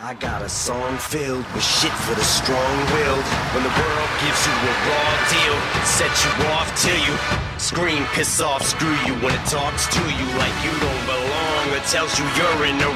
I got a song filled with shit for the strong-willed. When the world gives you a raw deal, set you off till you scream, piss off, screw you. When it talks to you like you don't belong, or tells you you're in the